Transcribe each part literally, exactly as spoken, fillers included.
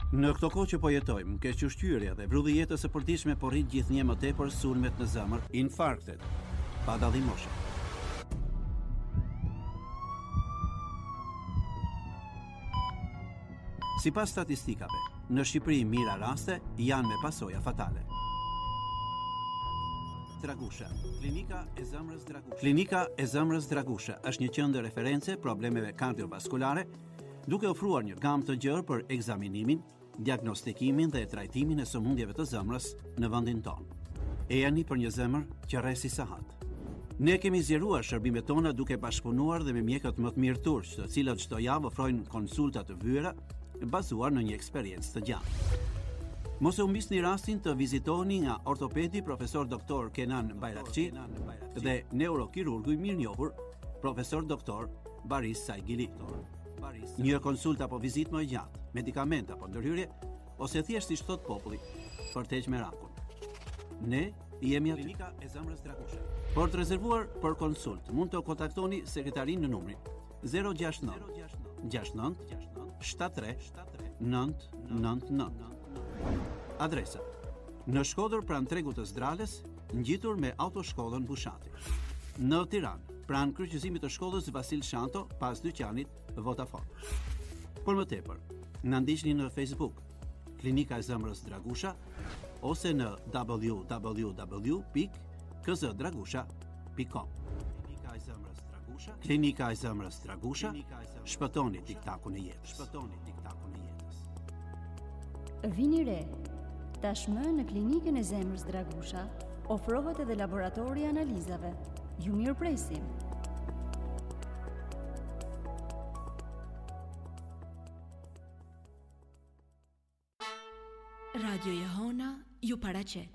Në këto kohë që po jetojmë, kequshqyrja dhe vrulli jetës së përditshme po rrit gjithnjë më tepër sulmet në zemër, infarktet, pa dallim moshe. Sipas statistikave, në Shqipëri mira raste janë me pasoja fatale. Dragusha, klinika e zemrës Dragusha. Klinika e zemrës Dragusha është një qendër referencë problemeve kardiovaskulare, duke ofruar një gamë të gjerë për ekzaminimin, diagnostikimin dhe trajtimin e sëmundjeve të zemrës në vendin tonë. E jani për një zemër që rresi sahat. Ne kemi zgjeruar shërbimet tona duke bashkëpunuar dhe me mjekët më të mirë turq, të cilët çdo javë ofrojnë konsulta të vyera bazuar në një eksperiencë të gjatë. Mos e humbisni rastin të vizitoni nga ortopedi profesor doktor Kenan Bayrakçi dhe neurokirurgu i mirënjohur profesor doktor Baris Saigili. Një konsulta apo vizitë më gjatë, medikament apo ndërhyrje, ose thjesht si thot populli, për të heqë merakun. Ne jemi aty. Klinika e zemrës Dragusha. Por të rezervuar për konsult, mund të kontaktoni sekretarin në numrin zero gjasht nëntë gjasht nëntë shtatëdhjetë tre nëntë nëntë nëntë. Adresa: në Shkodër pranë tregut të Zdrales, ngjitur me autoshkollën Bushati. Në Tiranë, pranë kryqëzimit të shkollës Vasil Shanto, pas dyqanit Vodafone. Por më tepër, na ndiqni në Facebook, Klinika e zemrës Dragusha, ose në w w w pikë k z dragusha pikë com. Klinika e zemrës Dragusha, Klinika e zemrës Dragusha, shpëtoni tiktakun e jetës. Shpëtoni tiktakun e jetës. Vini re. Tashmë në Klinikën e zemrës Dragusha ofrohet edhe laboratori i analizave. Ju mirëpresim. Radio Jehona ju paraqet.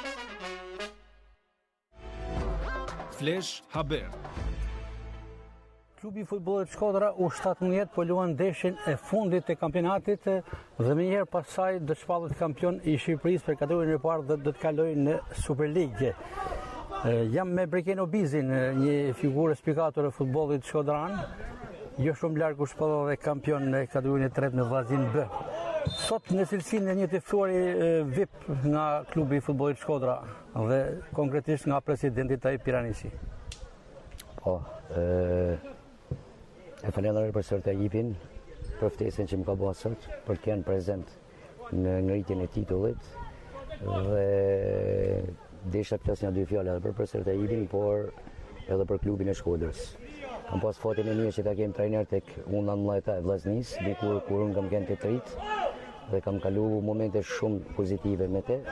Flash Haber. Klubi i futbollit Shkodra U shtatëmbëdhjetë po luan ndeshjen e fundit të kampionatit dhe më njëherë pasaj do të shpallet kampion i Shqipërisë për kategorinë e parë dhe do të kalojë në Super League. Jam me Breken Obizin, një figurë spikator e futbollit shkodran, jo shumë larg u shpallë dhe kampion në kategorinë e tretë në vllazin B. Sot në cilësinë e një të ftuari V I P nga klubi i futbollit Shkodra dhe konkretisht nga presidenti Tajip Piranisi. Po, ë E falenderoj për sërë të Tajipin, për ftesën që më ka bërë sot, për të qenë prezent në ngritjen e titullit dhe desha të flas një dy fjalë edhe për profesor Tajipin, por edhe për klubin e Shkodrës. Kam pas fatin e mirë që ta kem trajner tek Unda Mllajta e Vllaznis, dikur kur unë kam qenë te trit dhe kam kalu momente shumë pozitive me te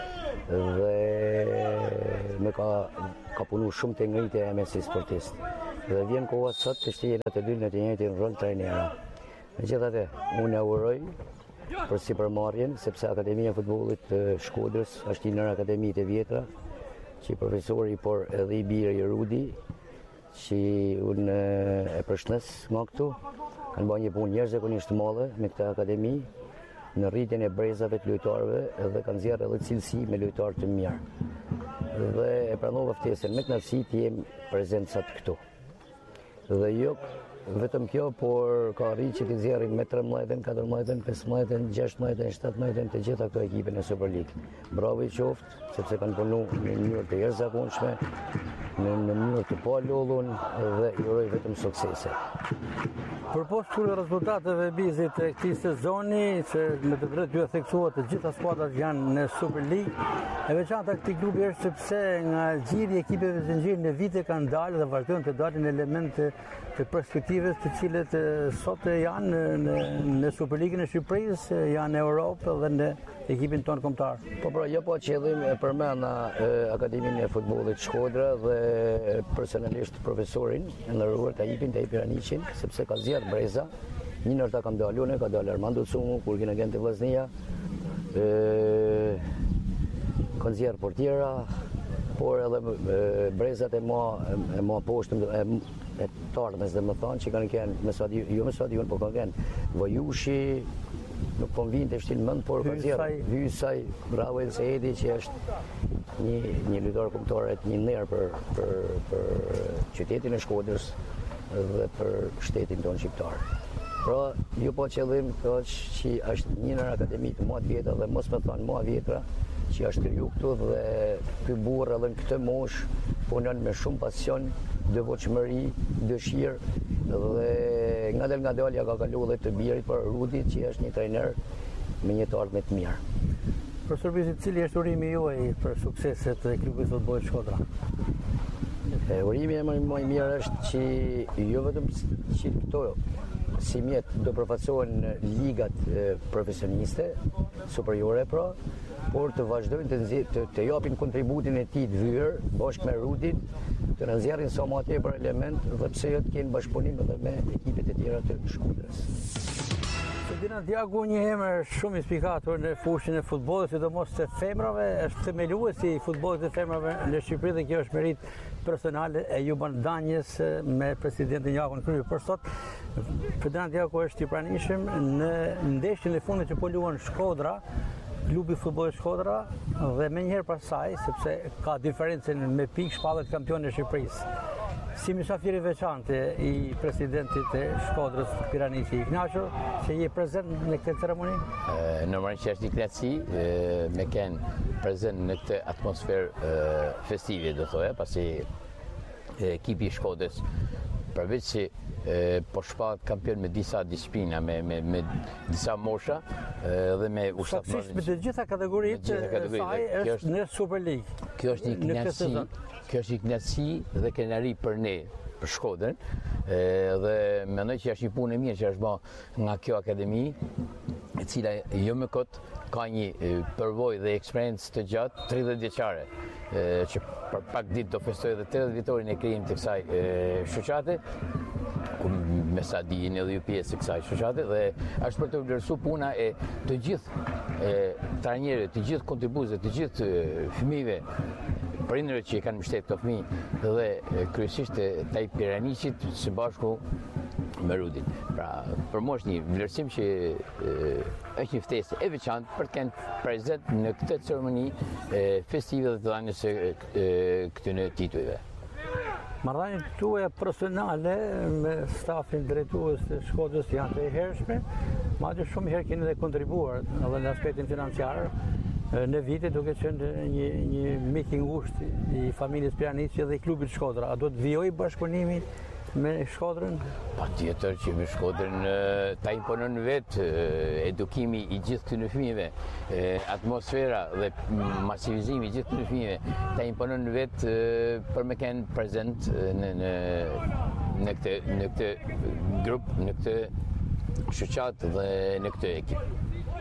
dhe me ka ka punu shumë të ngritja e me si sportist. Dhe vjen koha sot të shtjela të dy në të njëjtin rol trajnera. Megjithatë, unë e uroj për sipërmarrjen, sepse Akademia e Futbollit të Shkodrës është një ndër akademitë e vjetra, që profesori por edhe i biri i Rudi, që unë e përshëndes nga këtu, kanë bërë një punë jashtëzakonisht të madhe me këtë akademi në rritjen e brezave të lojtarëve dhe kanë zgjerrë edhe cilësi me lojtarë të mirë. Dhe e pranova ftesën me kënaqësi të jem prezent sot këtu. Dhe jo vetëm kjo, por ka arrit që të nxjerrin me tretëmbëdhjetën, katërmbëdhjetën, pesëmbëdhjetën, gjashtëmbëdhjetën, shtatëmbëdhjetën të gjitha këto ekipe në Super League. Bravo i qoftë, sepse kanë punuar në mënyrë të jashtëzakonshme, në mënyrë të palodhur dhe i uroj vetëm suksese. Përposh këtyre rezultateve bizit e këtij sezoni, që me të drejtë ju e theksuat të gjitha skuadrat janë në Super League, e veçanta këtij klubi është sepse nga gjiri i ekipeve të nxjerrë në vite kanë dalë dhe vazhdojnë të dalin elemente të perspektivës të cilët sot janë në, në Super League-n e Shqipërisë, janë në Europë dhe në ekipin tonë kombëtar. Po pra, jo po qëllim e përmenda Akademinë e Futbollit Shkodra dhe personalisht profesorin e nderuar Tajipin Tajip Piranicin, sepse ka zgjerr breza. Një nërta kam dalë unë, ka dalë Armando Cumu, kur kena qenë te Vllaznia. ë Kanë zgjerr portiera, por edhe e, brezat e ma e ma poshtë e, e tardhmes dhe më thonë që kanë qenë me stadion, jo me stadion, po kanë qenë Vojushi, nuk po vinte shtin mend, por ka zgjerr Hysaj, bravo El Saidi që është një një lojtar kombëtar një nder për për për qytetin e Shkodrës dhe për shtetin tonë shqiptar. Pra, ju po qëllim është që është një në akademitë më të vjetra dhe mos me thonë më vjetra që është kriju këtu dhe ky burr edhe në këtë moshë punon me shumë pasion, devotshmëri, dëshirë dhe ngadalë ngadalë ja ka kalu dhe të birit për Rudi që është një trajner me një të ardhme të mirë. Profesor Bizit, cili është urimi juaj për sukseset e klubit futbollit Shkodra? E, urimi e më i mirë është që jo vetëm që këto si mjetë do përfaqësohen në ligat e, profesioniste, superiore pra, por të vazhdojnë të, nzi, të, të japin kontributin e tij të vyer bashkë me Rudin, të na nxjerrin sa më tepër element dhe pse jo të kenë bashkëpunim edhe me ekipet e tjera të Shkodrës. Ferdinand Djagu, një emër shumë inspirator në fushën e futbollit, sidomos të femrave, është themeluesi i futbollit të femrave në Shqipëri dhe kjo është merit personale e Juban Danjes me presidentin Jakon Krye. Për sot, Ferdinand Djagu është i pranishëm në ndeshjen e fundit që po luan Shkodra, klubi futbollit Shkodra, dhe më njëherë pas saj, sepse ka diferencën me pikë shpallet kampion e Shqipërisë. Si mysafiri veçantë i presidentit e Shkodrës, Piranisi, i kënaqur që je prezent në këtë ceremoni? Normalisht është një kënaqësi me qenë prezent në këtë atmosferë festive, do thoya, pasi ekipi i Shkodrës përveç që po shpahet kampion me disa disiplina, me, me, me disa mosha dhe me ushtatmarrje. Saksisht me të gjitha kategoritë saj është në Super League. Kjo është një kënaqësi, kjo është një kënaqësi dhe kënaqëri për ne, për Shkodrën, dhe mendoj që është një punë e mirë që është bërë nga kjo akademi, e cila jo më kot ka një përvojë dhe eksperiencë të gjatë tridhjetë vjeçare, që për pak ditë do festoj dhe tridhjetë vjetorin e krijimit të kësaj shoqate, ku me sa dijeni edhe ju pjesë e kësaj shoqate, dhe është për të vlerësuar puna e të gjithë trajnerëve, të gjithë kontribuesve, të gjithë fëmijëve, prindërve që i kanë mbështetur këto fëmijë dhe kryesisht taj Piranisit së bashku me Rudin. Pra, për mua është një vlerësim që e, është një ftesë e veçantë për të qenë prezent në këtë ceremoni festive dhe të dhënies së këtyre titujve. Marrëdhëniet tuaja personale me stafin drejtues të Shkodrës janë të hershme, madje shumë herë keni dhe kontribuar edhe në aspektin financiar në vite, duke qenë një, një mik i ngushtë i familjes Piranisi dhe i klubit Shkodra. A do të vijojë bashkëpunimi me Shkodrën? Patjetër që me Shkodrën ta imponon vetë edukimi i gjithë këtyre fëmijëve, atmosfera dhe masivizimi i gjithë këtyre fëmijëve, ta imponon vetë për me qenë prezent në në në këtë në këtë grup, në këtë shoqat dhe në këtë ekip.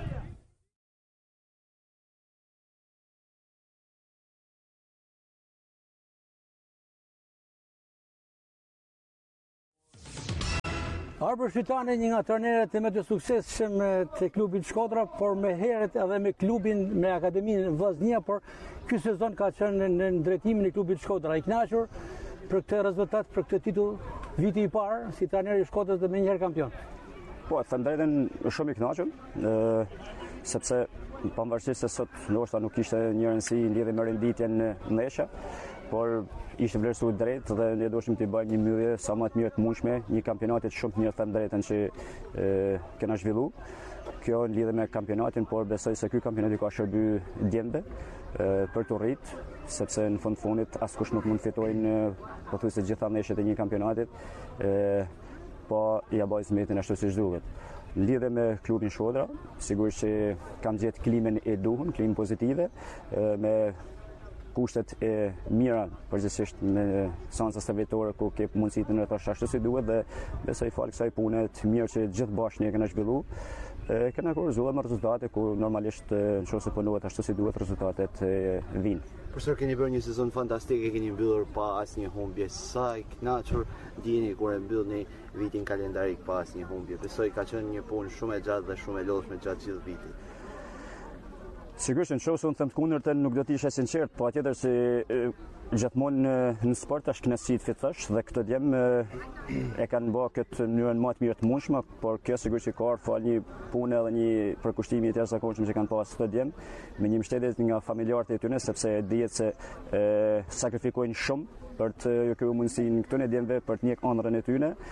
Arber Shqitani, një nga trajnerët më të suksesshëm të klubit Shkodra, por me herët edhe me klubin, me akademinë Vllaznia, por ky sezon ka qenë në drejtimin e klubit Shkodra. I kënaqur për këtë rezultat, për këtë titull, viti i parë si trajner i Shkodrës dhe më njëherë kampion. Po, të drejtën shumë i kënaqur, sepse pavarësisht se sot ndoshta nuk kishte një rëndësi lidhje me renditjen në ndeshja, por ishte vlerësuar drejt dhe ne doshim të bëjmë një mbyllje sa më të mirë të mundshme, një kampionat shumë të mirë them drejtën që e, kena zhvillu. Kjo në lidhje me kampionatin, por besoj se ky kampionat ka shërby djembe për të rrit, sepse në fund fundit askush nuk mund të fitojnë pothuajse gjitha ndeshjet e një kampionatit, e, po ja bëj smetin ashtu siç duhet. Në lidhje me klubin Shkodra, sigurisht që kam gjetë klimën e duhur, klimën pozitive, e, me kushtet e mira, përgjithsisht me sanca stabilitare ku ke mundësi të ndërtosh ashtu si duhet, dhe besoj fal kësaj pune të mirë që gjithë bashkë ne kemi zhvilluar, e kemi kurzuar me rezultate ku normalisht nëse punohet ashtu si duhet rezultatet vijnë. Profesor, keni bërë një sezon fantastik, e keni mbyllur pa asnjë humbje. Sa i kënaqur ndjeni kur e mbyllni vitin kalendarik pa asnjë humbje. Besoj ka qenë një punë shumë e gjatë dhe shumë e lodhshme gjatë gjithë vitit. Sigurisht, në qoftë se unë them të kundërtën nuk do të isha sinqert, po patjetër se gjithmonë në sport është kënaqësi të fitosh dhe këtë djem e kanë bërë këtë në mënyrën më të mirë të mundshme, por kjo sigurisht që ka fal një punë edhe një përkushtimi i jashtëzakonshëm që kanë pasur këtë djem me një mbështetje nga familjarët e tyre, sepse dihet se e, sakrifikojnë shumë për të ju kriju mundësinë këtyre djemve për të njeh ëndrrën e tyre.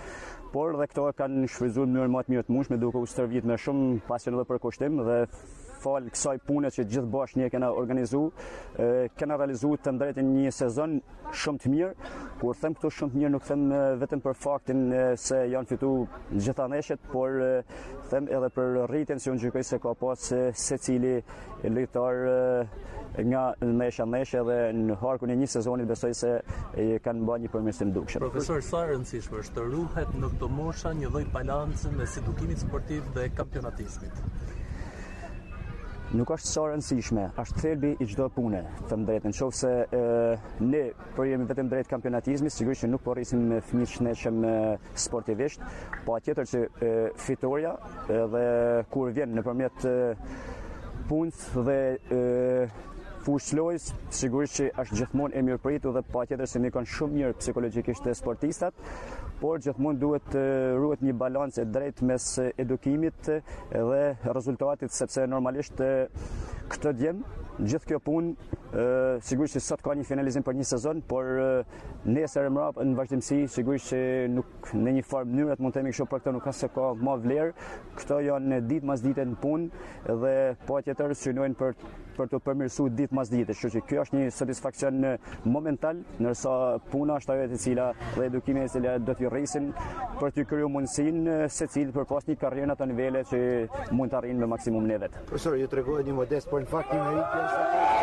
por dhe këto kanë shfryzuar në mënyrë më të mirë të mundshme duke u stërvit me shumë pasion dhe përkushtim dhe fal kësaj pune që gjithë bashkë ne kena organizu, e, kena realizu të drejtën një sezon shumë të mirë. Kur them këtu shumë të mirë nuk them vetëm për faktin e, se janë fitu gjitha ndeshjet, por e, them edhe për rritjen që unë gjykoj se ka pas secili lojtar nga ndeshja ndeshje dhe në harkun e një sezonit besoj se e, kanë bërë një përmirësim dukshëm. Profesor, sa e rëndësishme është të ruhet në këtë mosha një lloj balanci mes edukimit sportiv dhe kampionatizmit? Nuk është sa rëndësishme, është thelbi i çdo pune, them drejtën. Nëse ne po jemi vetëm drejt kampionatizmit, sigurisht që nuk po rrisim fëmijë shëndetshëm sportivisht, po atjetër që e, fitoria edhe kur vjen nëpërmjet punës dhe e, fushëlojës, sigurisht që është gjithmonë e mirëpritur dhe patjetër se ne kanë shumë mirë psikologjikisht sportistat, por gjithmonë duhet ruhet një balancë e drejtë mes edukimit dhe rezultatit, sepse normalisht këtë djem gjithë kjo punë sigurisht që sot ka një finalizim për një sezon, por nesër e mbrapa në vazhdimsi sigurisht që nuk në një farë mënyrë mund të themi kështu për këtë nuk ka se ka më vlerë. Këto janë ditë mas dite në punë dhe patjetër synojnë për për të përmirësuar ditë mas dite. Kështu që ky është një satisfaksion momental, ndërsa puna është ajo e cila dhe edukimi e cila do t'i rrisin për të krijuar mundësinë secilit për pas një karrierë në ato nivele që mund të arrijnë me maksimumin e vet. Profesor, ju treguat një modest, por në fakt një meritje.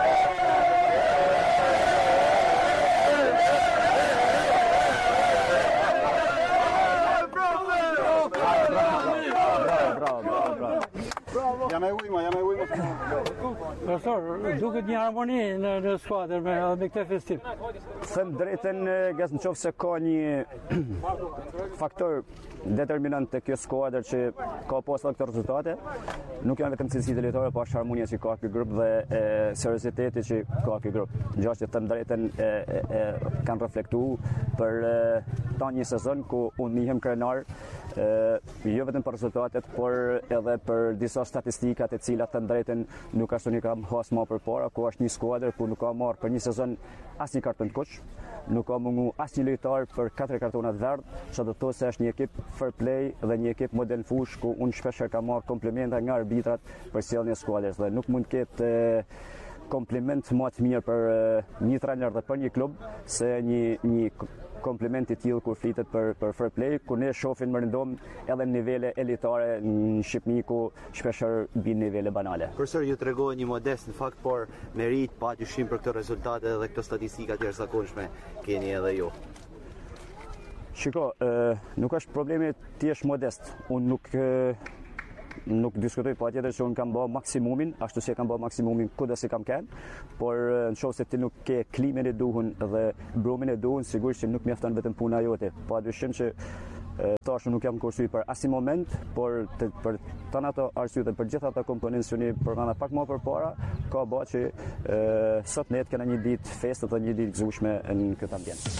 Jam e ujma, jam e ujma. Profesor, duket një harmoni në, në skuadër me, me këtë festiv. Them drejtën, gas në qoftë se ka një faktor determinant të kjo skuadër që ka pasur këto rezultate. Nuk janë vetëm cilësitë lojtare, por është harmonia që ka ky grup dhe e, serioziteti që ka ky grup. Gjashtë që them drejtën e, e, e, kanë reflektuar për e, ta një sezon ku unë njihem krenar, e, jo vetëm për rezultatet, por edhe për disa statistikat e cilat të drejtën nuk ashtu një kam has më përpara, ku është një skuadër ku nuk ka marrë për një sezon asnjë karton kuq, nuk ka mungu asnjë lojtar për katër kartona të verdh, që do të thotë se është një ekip fair play dhe një ekip model fush ku unë shpesh kam marrë komplimenta nga arbitrat për sjelljen e skuadrës dhe nuk mund të ketë kompliment më të mirë për një trajner dhe për një klub se një një kompliment i tillë kur flitet për për fair play, ku ne shohim më rëndom edhe në nivele elitare në Shqipëri ku shpeshherë bin nivele banale. Profesor, ju tregova një modest në fakt, por merit patyshim për këto rezultate dhe këto statistika të jashtëzakonshme keni edhe ju. Shiko, e, nuk është problemi ti jesh modest. Unë nuk e, nuk diskutoj patjetër se unë kam bërë maksimumin, ashtu si e kam bërë maksimumin kudo si kam qenë, por nëse ti nuk ke klimin e duhur dhe brumin e duhur, sigurisht që nuk mjafton vetëm puna jote. Padyshim që tash nuk jam kursy për asnjë moment, por të, për të ato arsye dhe për gjithë ato komponentë që ne përmenda pak më përpara, ka bërë që e, sot ne kemi një ditë festë dhe një ditë gëzueshme në këtë ambient.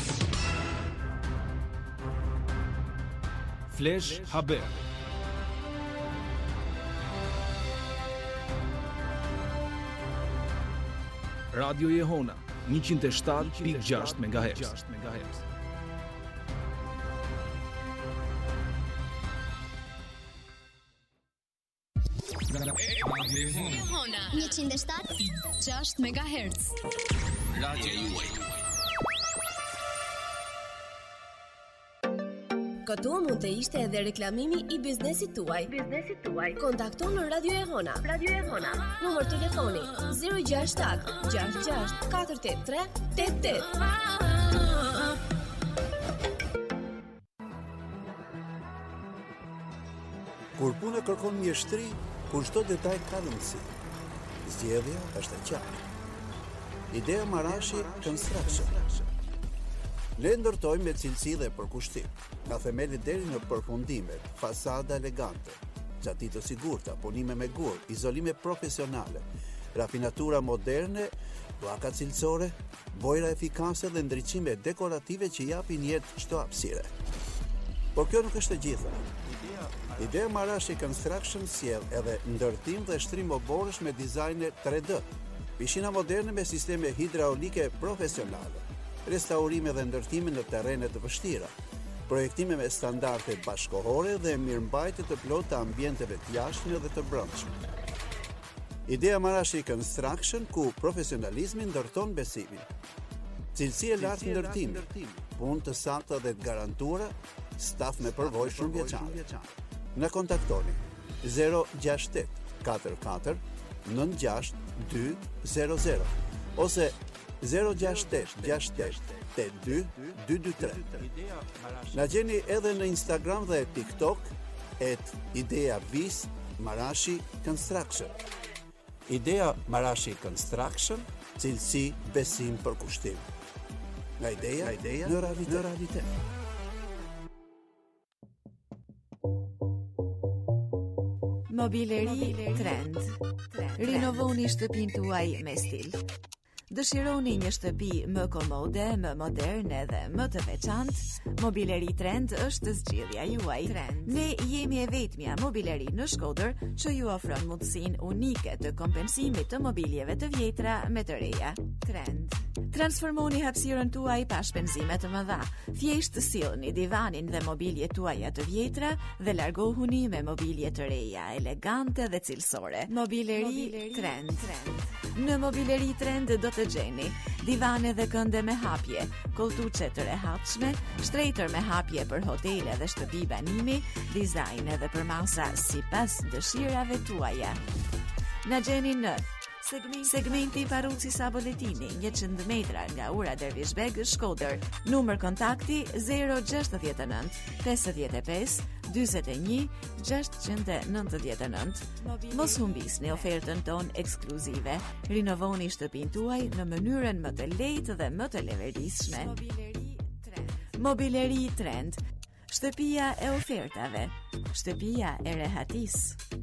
Flash Haber. Radio Jehona njëqind e shtatë pikë gjashtë megahertz. Jehona njëqind e shtatë pikë gjashtë megahertz. Radio juaj. Këtu mund të ishte edhe reklamimi i biznesit tuaj. Biznesit tuaj. Kontakto në Radio Jehona. Radio Jehona. Numër telefoni zero gjasht shtat gjasht gjasht katër tetë tre tetë tetë. Kur puna kërkon mjeshtri, kur çdo detaj ka rëndësi. Zgjedhja është e qartë. Idea Marashi Construction. Ne ndërtojmë me cilësi dhe përkushtim, nga themelit deri në përfundimet, fasada elegante, gjati të sigurta, punime me gur, izolime profesionale, rafinatura moderne, blaka cilësore, bojra efikase dhe ndriçime dekorative që japin jetë çdo hapësire. Por kjo nuk është e gjitha. Idea Marashi Construction sjell edhe ndërtim dhe shtrim oborësh me dizajne tre D, pishina moderne me sisteme hidraulike profesionale, restaurime dhe ndërtime në terrene të vështira, projektime me standarde bashkohore dhe mirëmbajtje të plotë të ambienteve të jashtme dhe të brendshme. Idea Marashi Construction, ku profesionalizmi ndërton besimin. Cilësi e lartë ndërtimi, punë të sakta dhe të garantuara, staf me përvojë shumëvjeçare. Na kontaktoni zero gjasht tetë katër katër nënt gjasht dy zero zero ose zero gjasht tetë gjasht tetë tetë dy dy dy tre. Na gjeni edhe në Instagram dhe TikTok et Idea Bis Marashi Construction. Idea Marashi Construction, cilësi, besim për kushtim. Nga ideja, nga ideja në realitet. Në realitet. Mobileri Trend. Rinovoni shtëpinë tuaj me stil. Dëshironi një shtëpi më komode, më moderne dhe më të veçantë, Mobileri Trend është zgjidhja juaj. Ne jemi e vetmja mobileri në Shkodër që ju ofron mundësinë unike të kompensimit të mobiljeve të vjetra me të reja. Trend. Transformoni hapësirën tuaj pa shpenzime të mëdha. Thjesht sillni divanin dhe mobiljet tuaja të vjetra dhe largohuni me mobilje të reja, elegante dhe cilësore. Mobileri Trend. Në Mobileri Trend do të gjeni divane dhe kënde me hapje, koltuçe të rehatshme, shtrejtër me hapje për hotele dhe shtëpi banimi, dizajn edhe për masa sipas dëshirave tuaja. Na gjeni në segmenti Paruci Saboletini, njëqind metra nga ura Dervishbeg, Shkodër. Numër kontakti zero gjasht nënt pesëdhjetë e pesë dyzet e një gjashtëqind e nëntëdhjetë e nëntë. Mos humbisni ofertën ton ekskluzive. Rinovoni shtëpinë tuaj në mënyrën më të lehtë dhe më të leverisshme. Mobileri Trend. Shtëpia e ofertave. Shtëpia e rehatisë.